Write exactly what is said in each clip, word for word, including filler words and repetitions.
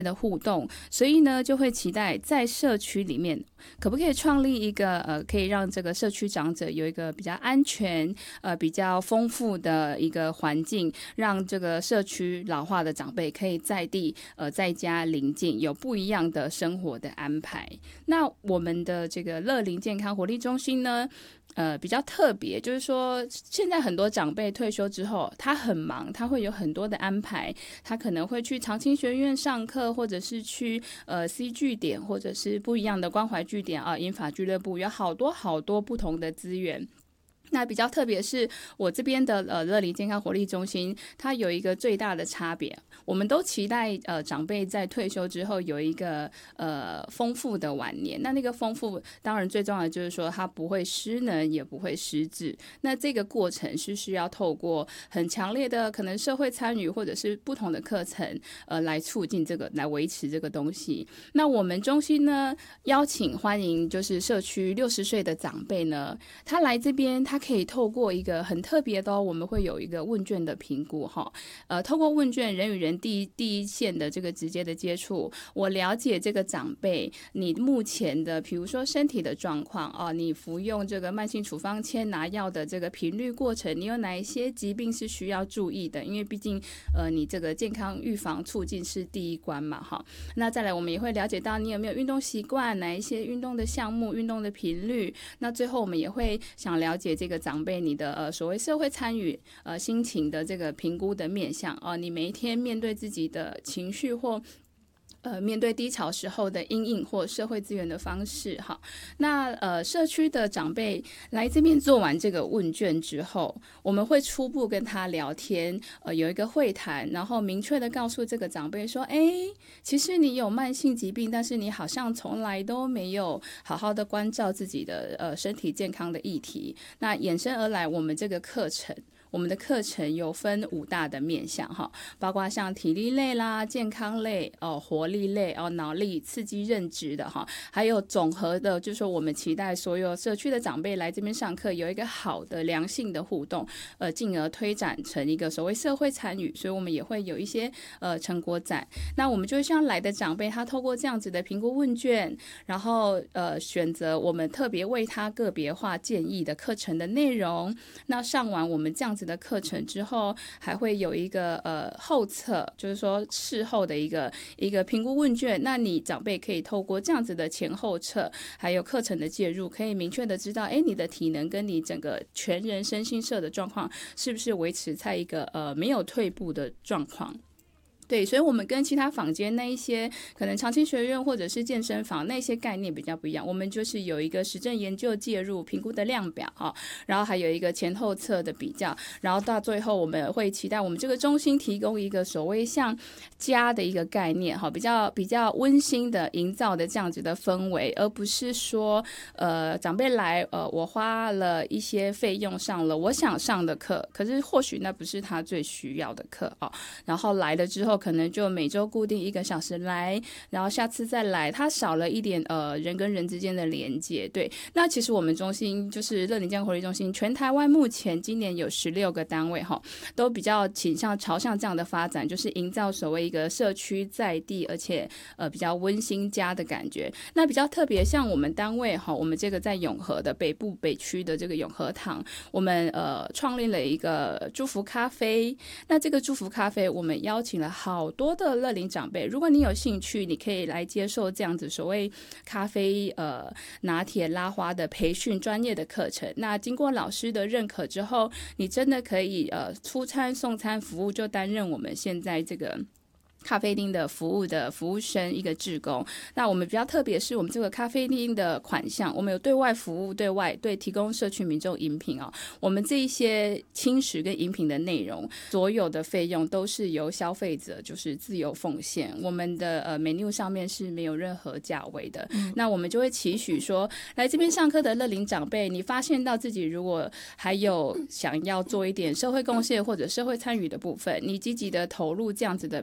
的互动，所以呢就会期待在社区里面可不可以创立一个呃，可以让这个社区长者有一个比较安全呃比较丰富的一个环境，让这个社区老化的长辈可以在地呃在家邻近有不一样的生活的安排。那我们的这个乐龄健康活力中心呢，呃，比较特别，就是说，现在很多长辈退休之后，他很忙，他会有很多的安排，他可能会去长青学院上课，或者是去呃 C 据点，或者是不一样的关怀据点啊，英法俱乐部，有好多好多不同的资源。那比较特别是我这边的呃乐龄健康活力中心，它有一个最大的差别，我们都期待呃长辈在退休之后有一个呃丰富的晚年。那那个丰富，当然最重要的就是说他不会失能，也不会失智。那这个过程是需要透过很强烈的可能社会参与，或者是不同的课程呃来促进这个，来维持这个东西。那我们中心呢，邀请欢迎就是社区六十岁的长辈呢，他来这边，他可以透过一个很特别的、哦、我们会有一个问卷的评估哈，呃，透过问卷人与人第一第一线的这个直接的接触，我了解这个长辈你目前的比如说身体的状况哦，你服用这个慢性处方签拿药的这个频率过程，你有哪一些疾病是需要注意的？因为毕竟呃你这个健康预防促进是第一关嘛哈。那再来我们也会了解到你有没有运动习惯，哪一些运动的项目、运动的频率。那最后我们也会想了解这个长辈你的呃所谓社会参与呃心情的这个评估的面向哦、呃，你每一天面对自己的情绪或呃，面对低潮时候的因应或社会资源的方式哈。那呃，社区的长辈来这边做完这个问卷之后，我们会初步跟他聊天，呃，有一个会谈，然后明确的告诉这个长辈说，哎，其实你有慢性疾病，但是你好像从来都没有好好的关照自己的呃身体健康的议题。那衍生而来，我们这个课程。我们的课程有分五大的面向哈，包括像体力类啦、健康类、哦活力类、哦脑力、刺激认知的哈，还有总和的，就是说我们期待所有社区的长辈来这边上课有一个好的良性的互动，呃，进而推展成一个所谓社会参与，所以我们也会有一些呃成果展。那我们就像来的长辈，他透过这样子的评估问卷，然后呃选择我们特别为他个别化建议的课程的内容。那上完我们这样子的课程之后，还会有一个呃后测，就是说事后的一个一个评估问卷。那你长辈可以透过这样子的前后测，还有课程的介入，可以明确的知道，哎，你的体能跟你整个全人身心社的状况是不是维持在一个呃没有退步的状况。对，所以我们跟其他坊间那一些可能长青学院或者是健身房那些概念比较不一样，我们就是有一个实证研究介入评估的量表啊，然后还有一个前后测的比较，然后到最后我们会期待我们这个中心提供一个所谓像家的一个概念哈，比较比较温馨的营造的这样子的氛围，而不是说呃长辈来呃我花了一些费用上了我想上的课，可是或许那不是他最需要的课啊，然后来了之后。可能就每周固定一个小时来，然后下次再来，它少了一点呃人跟人之间的连接。对，那其实我们中心就是乐龄健康活力中心，全台湾目前今年有十六个单位哈，都比较倾向朝向这样的发展，就是营造所谓一个社区在地，而且呃比较温馨家的感觉。那比较特别，像我们单位哈，我们这个在永和的北部北区的这个永和堂，我们呃创立了一个祝福咖啡。那这个祝福咖啡，我们邀请了好。好多的乐龄长辈，如果你有兴趣，你可以来接受这样子所谓咖啡呃拿铁拉花的培训专业的课程。那经过老师的认可之后，你真的可以呃出餐送餐服务就担任我们现在这个咖啡厅的服务的服务生，一个志工。那我们比较特别是我们这个咖啡厅的款项，我们有对外服务，对外对提供社区民众饮品哦。我们这一些轻食跟饮品的内容，所有的费用都是由消费者就是自由奉献。我们的呃 menu 上面是没有任何价位的。嗯、那我们就会期许说，来这边上课的乐龄长辈，你发现到自己如果还有想要做一点社会贡献或者社会参与的部分，你积极的投入这样子的培训课。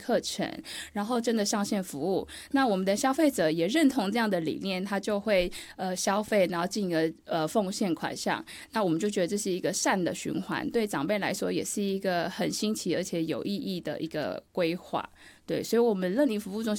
课程，然后真的上线服务。那我们的消费者也认同这样的理念，他就会呃消费，然后进而呃奉献款项。那我们就觉得这是一个善的循环，对长辈来说也是一个很新奇而且有意义的一个规划。对，所以我们乐龄服务中心